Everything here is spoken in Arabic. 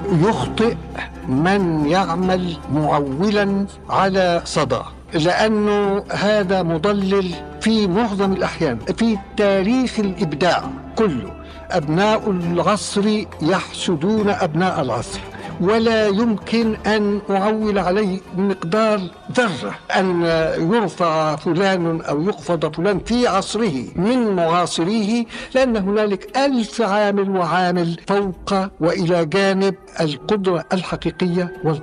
يخطئ من يعمل معولا على صدى، لأنه هذا مضلل في معظم الأحيان. في تاريخ الإبداع كله أبناء العصر يحسدون أبناء العصر، ولا يمكن أن أعول عليه مقدار ذرة أن يرفع فلان أو يخفض فلان في عصره من معاصريه، لأن هنالك 1000 عامل وعامل فوق وإلى جانب القدرة الحقيقية